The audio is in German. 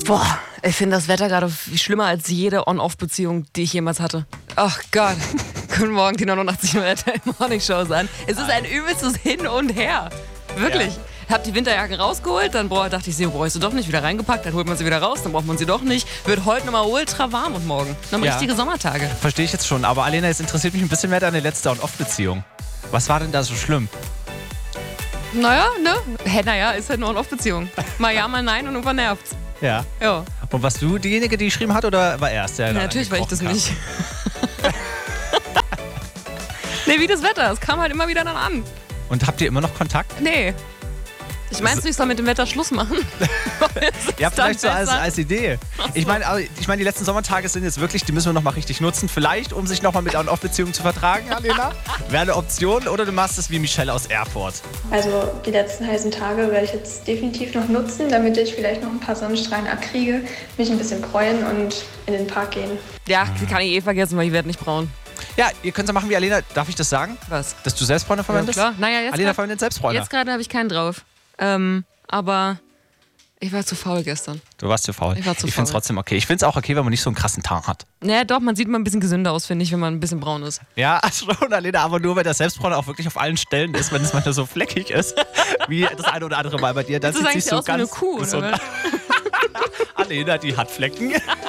Boah, ich finde das Wetter gerade schlimmer als jede On-Off-Beziehung, die ich jemals hatte. Ach Gott. Guten Morgen, die 89 RTL Morning Show an. Es ist ein übelstes Hin und Her. Wirklich. Ja. Hab die Winterjacke rausgeholt, dann dachte ich, sie bräuchte doch nicht, wieder reingepackt, dann holt man sie wieder raus, dann braucht man sie doch nicht. Wird heute nochmal ultra warm und morgen. Nochmal richtige Sommertage. Verstehe ich jetzt schon, aber Alena, es interessiert mich ein bisschen mehr deine letzte On-Off-Beziehung. Was war denn da so schlimm? Naja, ne? Naja, ist halt eine On-Off-Beziehung. Mal ja, mal nein und irgendwann nervt's. Ja. Ja. Und warst du diejenige, die geschrieben hat, oder war er es, der natürlich war ich das nicht. Nee, wie das Wetter. Es kam halt immer wieder dann an. Und habt ihr immer noch Kontakt? Nee. Ich meinst du, ich soll mit dem Wetter Schluss machen? Ja, vielleicht so als Idee. Ich meine, die letzten Sommertage sind jetzt wirklich, die müssen wir nochmal richtig nutzen. Vielleicht, um sich nochmal mit On-Off-Beziehungen zu vertragen, Alena. Wäre eine Option. Oder du machst es wie Michelle aus Erfurt. Also die letzten heißen Tage werde ich jetzt definitiv noch nutzen, damit ich vielleicht noch ein paar Sonnenstrahlen abkriege, mich ein bisschen freuen und in den Park gehen. Ja, die kann ich vergessen, weil ich werde nicht braun. Ja, ihr könnt so machen wie Alena. Darf ich das sagen? Was? Dass du Selbstbräuner verwendest? Ja, klar. Naja, jetzt Alena verwendet Selbstbräuner. Jetzt gerade habe ich keinen drauf. Aber ich war zu faul gestern. Du warst zu faul. Ich war zu faul. Ich finde es trotzdem okay. Ich finde es auch okay, wenn man nicht so einen krassen Teint hat. Naja, doch, man sieht mal ein bisschen gesünder aus, finde ich, wenn man ein bisschen braun ist. Ja, schon, Alena, aber nur, wenn der Selbstbräuner auch wirklich auf allen Stellen ist, wenn es mal so fleckig ist, wie das eine oder andere Mal bei dir. Dann das sieht ist sich so aus wie eine Kuh, gesund. oder? Alena, die hat Flecken.